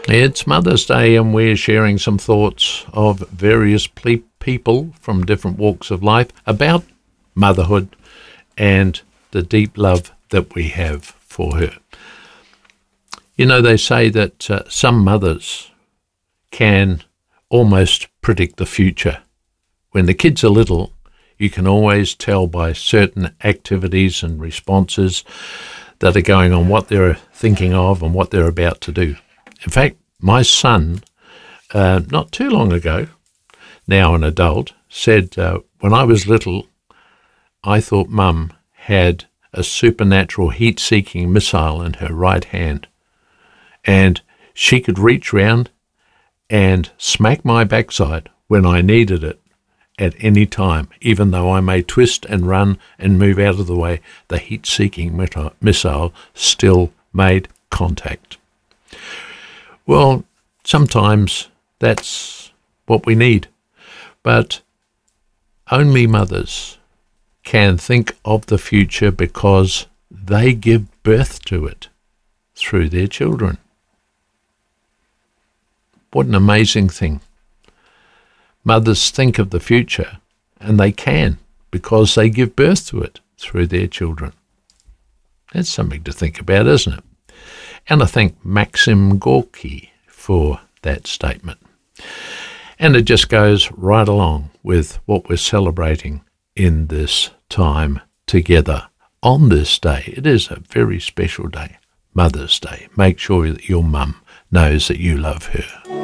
It's Mother's Day, and we're sharing some thoughts of various people from different walks of life about motherhood and the deep love that we have for her. You know, they say that some mothers can almost predict the future. When the kids are little, you can always tell by certain activities and responses that are going on what they're thinking of and what they're about to do. In fact, my son, not too long ago, now an adult, said, when I was little, I thought Mum had a supernatural heat-seeking missile in her right hand, and she could reach round and smack my backside when I needed it at any time, even though I may twist and run and move out of the way, the heat-seeking missile still made contact. Well, sometimes that's what we need, but only mothers can think of the future because they give birth to it through their children. What an amazing thing. Mothers think of the future, and they can because they give birth to it through their children. That's something to think about, isn't it? And I thank Maxim Gorky for that statement. And it just goes right along with what we're celebrating in this time together on this day. It is a very special day, Mother's Day. Make sure that your mum knows that you love her.